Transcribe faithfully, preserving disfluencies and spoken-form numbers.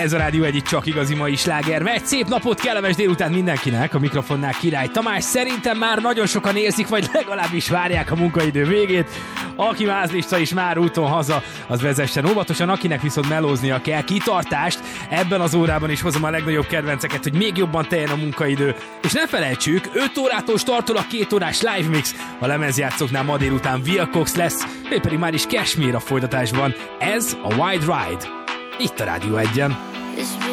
Ez a Rádió egy csak igazi mai sláger. Egy szép napot, kellemes délután mindenkinek. A mikrofonnál Király Tamás. Szerintem már nagyon sokan érzik, vagy legalábbis várják a munkaidő végét. Aki mázlista is már úton haza, az vezessen óvatosan. Akinek viszont melóznia kell, kitartást. Ebben az órában is hozom a legnagyobb kedvenceket, hogy még jobban teljen a munkaidő. És ne felejtsük, öt órától startol a két órás live mix. A lemezjátszóknál ma délután Wilcox lesz, ő pedig már is Cashmere a folytatásban. Ez a Wide Ride. Itt a Rádió egyen.